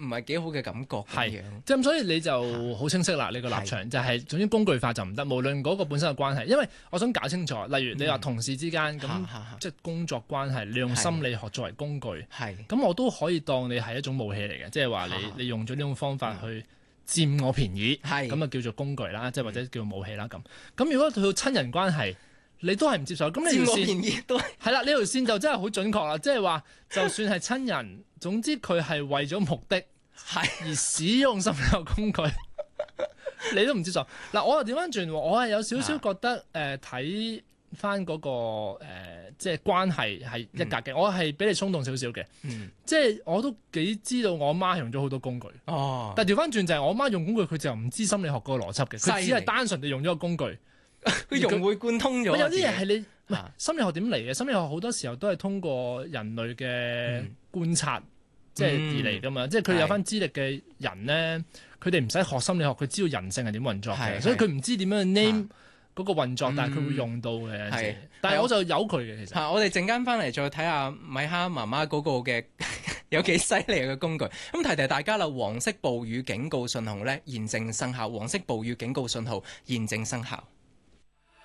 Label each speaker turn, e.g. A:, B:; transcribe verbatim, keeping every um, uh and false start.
A: 唔係幾好嘅感覺咁樣。
B: 即係咁，所以你就好清晰啦。你個立場就係總之工具化就唔得，無論嗰個本身嘅關係。因為我想搞清楚，例如你話同事之間咁，
A: 嗯、
B: 即係工作關係，你用心理學作為工具，咁我都可以當你係一種武器嚟嘅，即係話你你用咗呢種方法去佔我便宜，咁啊叫做工具啦，即係或者叫做武器啦咁。咁如果去到親人關係，你都係唔接受，咁你條線
A: 都
B: 係啦，呢條線就真係好準確啦，即係話就算係親人，總之佢係為咗目的而使用心理學工具，你都唔接受。嗱，我又調翻轉，我係有少少覺得誒睇翻嗰個、呃、即係關係係一格嘅，嗯、我係比你衝動少少嘅，嗯、即係我都幾知道我媽用咗好多工具，哦、但係調翻轉就係我媽用工具，佢就唔知心理學嗰個邏輯嘅，佢只係單純地用咗個工具。
A: 佢融會貫通咗。
B: 有啲嘢係你、啊、心理學點嚟嘅？心理學好多時候都係通過人類嘅觀察，嗯、即係而嚟噶嘛。嗯、即係佢有翻資歷嘅人咧，佢哋唔使學心理學，佢知道人性係點運作嘅，所以佢唔知點樣 name 嗰個運作，嗯、但係佢會用到嘅。係，但係我就有佢嘅其實。我
A: 哋陣間翻嚟再睇下米哈媽媽嗰個嘅有幾犀利嘅工具。咁提提大家啦，黃色暴雨警告信號咧現正生效，黃色暴雨警告信號現正生效。